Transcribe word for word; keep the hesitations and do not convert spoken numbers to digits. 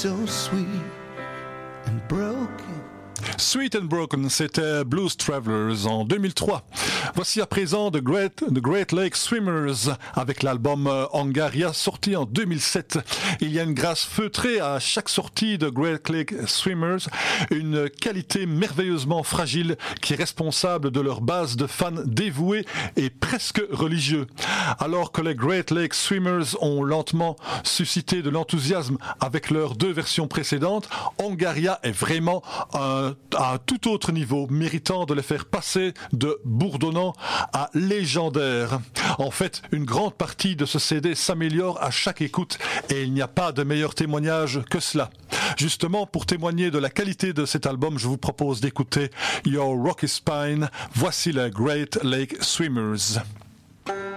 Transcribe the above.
so sweet and broken. Sweet and Broken, c'était Blues Travelers en deux mille trois. Voici à présent The Great, The Great Lake Swimmers avec l'album Angaria sorti en deux mille sept. Il y a une grâce feutrée à chaque sortie de Great Lake Swimmers, une qualité merveilleusement fragile qui est responsable de leur base de fans dévoués et presque religieux. Alors que les Great Lake Swimmers ont lentement suscité de l'enthousiasme avec leurs deux versions précédentes, Angaria est vraiment un à un tout autre niveau, méritant de les faire passer de bourdonnant à légendaire. En fait, une grande partie de ce C D s'améliore à chaque écoute et il n'y a pas de meilleur témoignage que cela. Justement, pour témoigner de la qualité de cet album, je vous propose d'écouter Your Rocky Spine. Voici les Great Lake Swimmers.